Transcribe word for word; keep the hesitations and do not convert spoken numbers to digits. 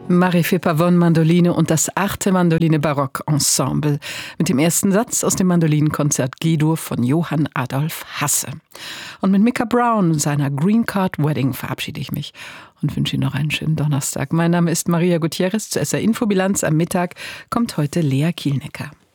Marie-Fé Pavón Mandoline und das achte Mandoline-Barock-Ensemble mit dem ersten Satz aus dem Mandolinenkonzert G-Dur von Johann Adolf Hasse. Und mit Micah Brown und seiner Green Card Wedding verabschiede ich mich und wünsche Ihnen noch einen schönen Donnerstag. Mein Name ist Maria Gutierrez. Zur S R Infobilanz am Mittag kommt heute Lea Kielnecker.